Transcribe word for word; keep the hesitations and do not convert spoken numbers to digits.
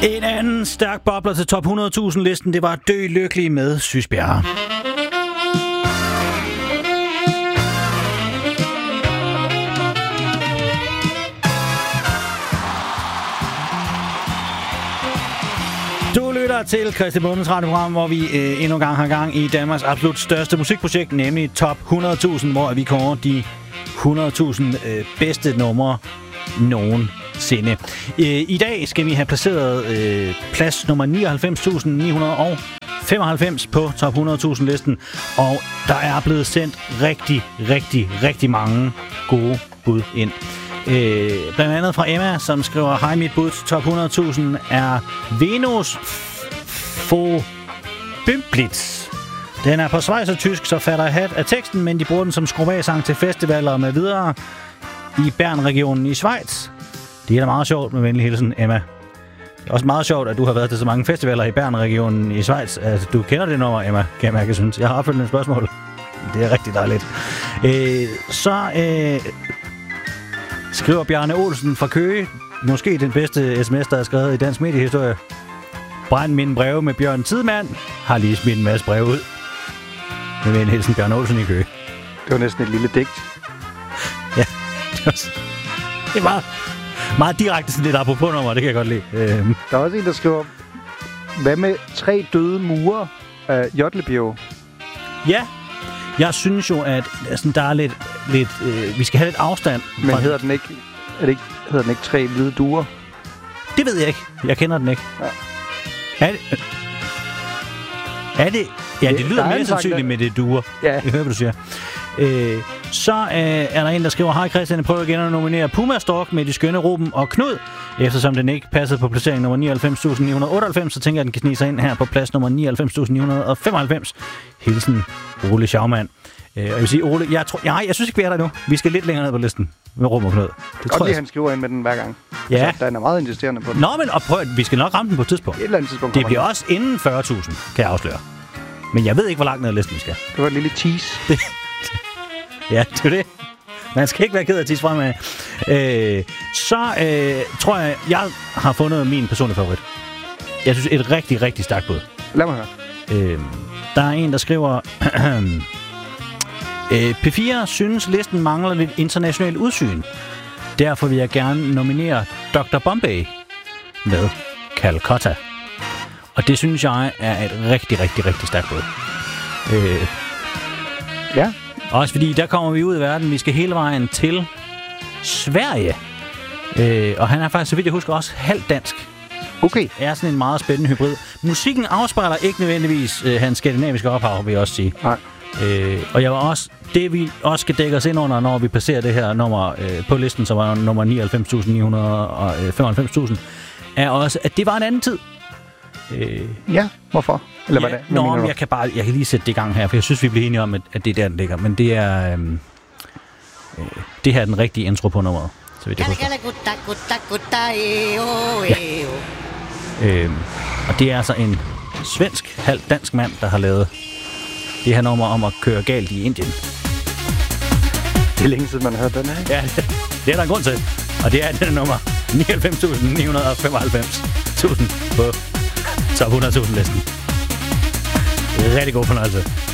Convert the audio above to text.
En anden stærk bobler til top hundrede tusind listen, det var Dø Lykkelig med Sys Bjerre. Du lytter til Christian Bundens radioprogram, hvor vi øh, endnu en gang har gang i Danmarks absolut største musikprojekt, nemlig top hundrede tusind, hvor vi kårer de hundrede tusind øh, bedste numre nogensinde. Øh, I dag skal vi have placeret øh, plads nummer nioghalvfems tusind ni hundrede femoghalvfems på top hundrede tusind listen, og der er blevet sendt rigtig, rigtig, rigtig mange gode bud ind. Øh, blandt andet fra Emma, som skriver: hej, mit bud til top hundrede tusind er Venus Fobimplitz. Den er på schweizertysk, så fatter jeg hat af teksten, men de bruger den som skruvæsang til festivaler med videre i Bern-regionen i Schweiz. Det er da meget sjovt, med venlig hilsen, Emma. Det er også meget sjovt, at du har været til så mange festivaler i Bern-regionen i Schweiz. Altså, du kender det nummer, Emma, kan jeg mærke, synes. Jeg har opfølgende spørgsmål. Det er rigtig dejligt. Øh, så øh, skriver Bjarne Olsen fra Køge, måske den bedste sms, der er skrevet i dansk mediehistorie: brænd mine breve med Bjørn Tidemand. Har lige smidt en masse breve ud. Med venlig hilsen, Bjarne Olsen i Køge. Det var næsten et lille digt. Ja, det var, det er meget, meget direkte sådan lidt apropos nummer, det kan jeg godt lide. Øhm. Der er også en, der skriver: hvad med tre døde murer af Jotlebjerg? Ja, jeg synes jo, at sådan, der er lidt, lidt øh, vi skal have lidt afstand. Men hedder den ikke, er det ikke, hedder den ikke tre hvide duer? Det ved jeg ikke. Jeg kender den ikke. Ja. Er det? Er det? Ja, det lyder mere sandsynligt med det duer. Ja. Jeg hører, hvad du siger. Øh, så øh, er der en, der skriver: hej Christian, jeg prøver igen at nominere Puma Stork med de skønne Ruben og Knud. Eftersom den ikke passede på placering nummer nioghalvfems tusind ni hundrede otteoghalvfems, så tænker jeg, at den kan snige sig ind her på plads nummer nioghalvfems tusind ni hundrede femoghalvfems. Hilsen Ole Schaumann. Øh, og jeg vil sige, Ole, jeg, tror, jeg, jeg synes ikke, vi er der nu. Vi skal lidt længere ned på listen med Ruben og Knud. Det tror jeg, han skriver ind med den hver gang. Ja. Altså, den er meget insisterende på den. Nå, men og prøv, vi skal nok ramme den på et tidspunkt. Et eller andet tidspunkt. Det bliver også inden fyrre tusind, kan jeg afsløre. Men jeg ved ikke, hvor langt ned ad listen vi skal. Det var et lille tease. Det, ja, det er det. Man skal ikke være ked af at tease fremad. Øh, så øh, tror jeg, jeg har fundet min personlige favorit. Jeg synes, et rigtig, rigtig stærkt bud. Lad mig høre. Øh, der er en, der skriver: øh, P fire synes, listen mangler lidt internationalt udsyn. Derfor vil jeg gerne nominere doktor Bombay med Calcutta. Og det synes jeg er et rigtig, rigtig, rigtig stærkt bud. Øh, ja. Også fordi, der kommer vi ud i verden. Vi skal hele vejen til Sverige. Øh, og han er faktisk, så vidt jeg husker, også halvt dansk. Okay. Er sådan en meget spændende hybrid. Musikken afspejler ikke nødvendigvis øh, hans skandinaviske ophav, vil jeg også sige. Nej. Øh, og jeg var også, det vi også skal dække os ind under, når vi passerer det her nummer øh, på listen, som var nummer nioghalvfems tusind ni hundrede femoghalvfems tusind, er også, at det var en anden tid. Øh, ja, hvorfor? Eller ja, hvad det? Nå, men jeg kan bare, jeg kan lige sætte det i gang her, for jeg synes, vi bliver enige om, at, at det er der, den ligger. Men det er, øhm, øh, det her er den rigtige intro på nummeret, så vidt jeg husker. Ja. Øh, og det er altså en svensk, halvt dansk mand, der har lavet det her nummer om at køre galt i Indien. Det er længe siden, man har hørt den her, ikke? Ja, det, det er der en grund til. Og det er den nummer nioghalvfems tusind ni hundrede femoghalvfems tusind på top hundrede tusind listen. Rigtig god fornøjelse.